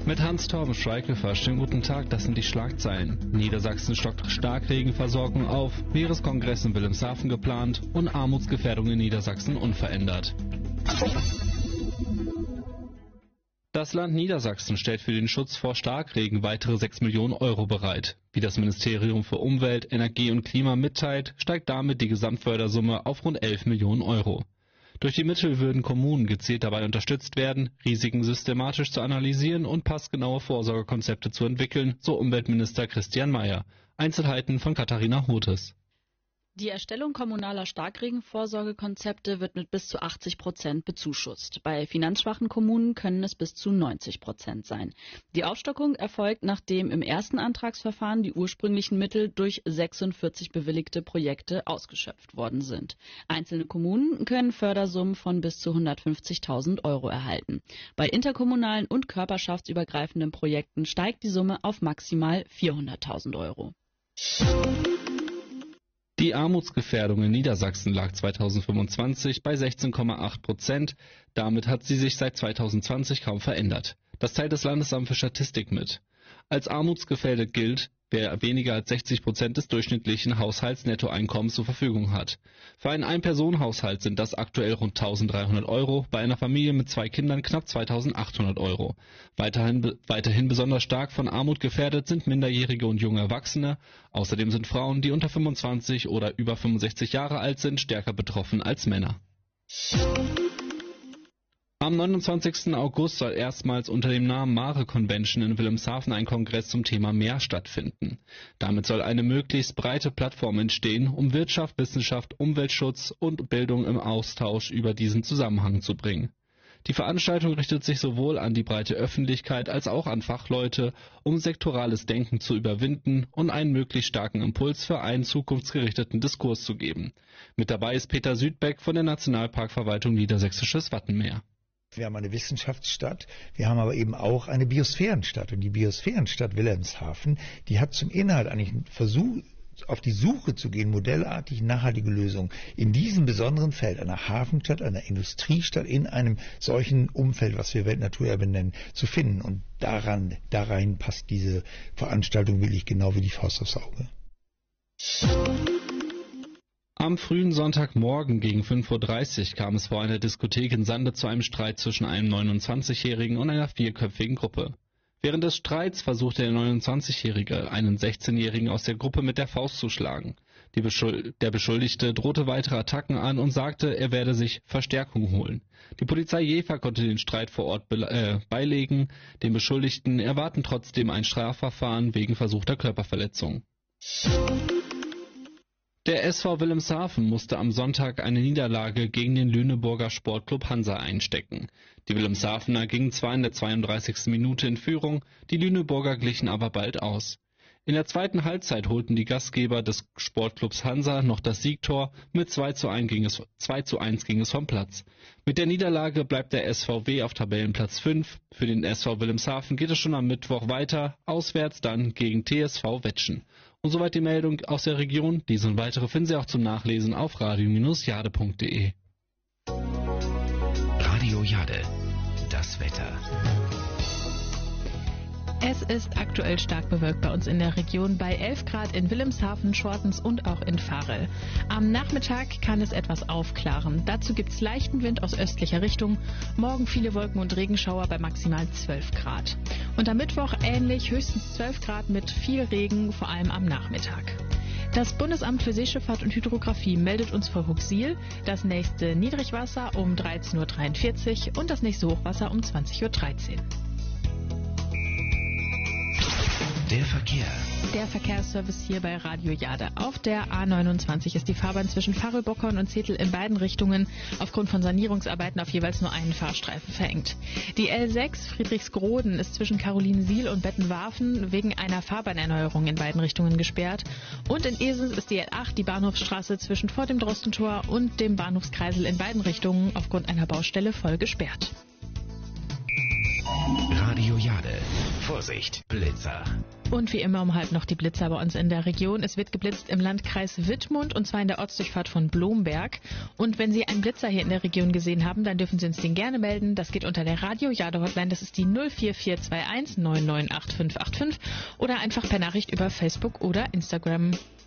Mit Hans-Torben Schweighöfer, schönen guten Tag, das sind die Schlagzeilen. Niedersachsen stockt Starkregenversorgung auf, Meereskongress in Wilhelmshaven geplant und Armutsgefährdung in Niedersachsen unverändert. Das Land Niedersachsen stellt für den Schutz vor Starkregen weitere 6 Millionen Euro bereit. Wie das Ministerium für Umwelt, Energie und Klima mitteilt, steigt damit die Gesamtfördersumme auf rund 11 Millionen Euro. Durch die Mittel würden Kommunen gezielt dabei unterstützt werden, Risiken systematisch zu analysieren und passgenaue Vorsorgekonzepte zu entwickeln, so Umweltminister Christian Mayer. Einzelheiten von Katharina Hothes. Die Erstellung kommunaler Starkregenvorsorgekonzepte wird mit bis zu 80% bezuschusst. Bei finanzschwachen Kommunen können es bis zu 90% sein. Die Aufstockung erfolgt, nachdem im ersten Antragsverfahren die ursprünglichen Mittel durch 46 bewilligte Projekte ausgeschöpft worden sind. Einzelne Kommunen können Fördersummen von bis zu 150.000 Euro erhalten. Bei interkommunalen und körperschaftsübergreifenden Projekten steigt die Summe auf maximal 400.000 Euro. Die Armutsgefährdung in Niedersachsen lag 2025 bei 16,8%. Damit hat sie sich seit 2020 kaum verändert. Das teilt das Landesamt für Statistik mit. Als armutsgefährdet gilt, wer weniger als 60% des durchschnittlichen Haushaltsnettoeinkommens zur Verfügung hat. Für einen Ein-Personen-Haushalt sind das aktuell rund 1.300 Euro, bei einer Familie mit 2 Kindern knapp 2.800 Euro. Weiterhin besonders stark von Armut gefährdet sind Minderjährige und junge Erwachsene. Außerdem sind Frauen, die unter 25 oder über 65 Jahre alt sind, stärker betroffen als Männer. Am 29. August soll erstmals unter dem Namen Mare Convention in Wilhelmshaven ein Kongress zum Thema Meer stattfinden. Damit soll eine möglichst breite Plattform entstehen, um Wirtschaft, Wissenschaft, Umweltschutz und Bildung im Austausch über diesen Zusammenhang zu bringen. Die Veranstaltung richtet sich sowohl an die breite Öffentlichkeit als auch an Fachleute, um sektorales Denken zu überwinden und einen möglichst starken Impuls für einen zukunftsgerichteten Diskurs zu geben. Mit dabei ist Peter Südbeck von der Nationalparkverwaltung Niedersächsisches Wattenmeer. Wir haben eine Wissenschaftsstadt, wir haben aber eben auch eine Biosphärenstadt. Und die Biosphärenstadt Wilhelmshaven, die hat zum Inhalt eigentlich einen Versuch, auf die Suche zu gehen, modellartig nachhaltige Lösungen in diesem besonderen Feld, einer Hafenstadt, einer Industriestadt, in einem solchen Umfeld, was wir Weltnaturerbe nennen, zu finden. Und darein passt diese Veranstaltung wirklich genau wie die Faust aufs Auge. Am frühen Sonntagmorgen gegen 5.30 Uhr kam es vor einer Diskothek in Sande zu einem Streit zwischen einem 29-Jährigen und einer 4-köpfigen Gruppe. Während des Streits versuchte der 29-Jährige, einen 16-Jährigen aus der Gruppe mit der Faust zu schlagen. Der Beschuldigte drohte weitere Attacken an und sagte, er werde sich Verstärkung holen. Die Polizei Jever konnte den Streit vor Ort beilegen. Den Beschuldigten erwarten trotzdem ein Strafverfahren wegen versuchter Körperverletzung. Der SV Wilhelmshaven musste am Sonntag eine Niederlage gegen den Lüneburger Sportclub Hansa einstecken. Die Wilhelmshavener gingen zwar in der 32. Minute in Führung, die Lüneburger glichen aber bald aus. In der zweiten Halbzeit holten die Gastgeber des Sportclubs Hansa noch das Siegtor, mit 2:1 ging es vom Platz. Mit der Niederlage bleibt der SVW auf Tabellenplatz 5. Für den SV Wilhelmshaven geht es schon am Mittwoch weiter, auswärts dann gegen TSV Wettschen. Und soweit die Meldung aus der Region. Diese und weitere finden Sie auch zum Nachlesen auf radio-jade.de. Radio Jade, das Wetter. Es ist aktuell stark bewölkt bei uns in der Region bei 11 Grad in Wilhelmshaven, Schortens und auch in Varel. Am Nachmittag kann es etwas aufklaren. Dazu gibt es leichten Wind aus östlicher Richtung. Morgen viele Wolken und Regenschauer bei maximal 12 Grad. Und am Mittwoch ähnlich, höchstens 12 Grad mit viel Regen, vor allem am Nachmittag. Das Bundesamt für Seeschifffahrt und Hydrographie meldet uns vor Huxil das nächste Niedrigwasser um 13.43 Uhr und das nächste Hochwasser um 20.13 Uhr. Der Verkehr. Der Verkehrsservice hier bei Radio Jade. Auf der A29 ist die Fahrbahn zwischen Varel-Bockern und Zetel in beiden Richtungen aufgrund von Sanierungsarbeiten auf jeweils nur einen Fahrstreifen verengt. Die L6 Friedrichsgroden ist zwischen Carolinensiel und Bettenwarfen wegen einer Fahrbahnerneuerung in beiden Richtungen gesperrt. Und in Esens ist die L8, die Bahnhofsstraße zwischen vor dem Drostentor und dem Bahnhofskreisel in beiden Richtungen aufgrund einer Baustelle voll gesperrt. Radio Jade. Vorsicht, Blitzer. Und wie immer um halb noch die Blitzer bei uns in der Region. Es wird geblitzt im Landkreis Wittmund und zwar in der Ortsdurchfahrt von Blomberg. Und wenn Sie einen Blitzer hier in der Region gesehen haben, dann dürfen Sie uns den gerne melden. Das geht unter der Radio-Jade-Hotline. Das ist die 04421 998585 oder einfach per Nachricht über Facebook oder Instagram.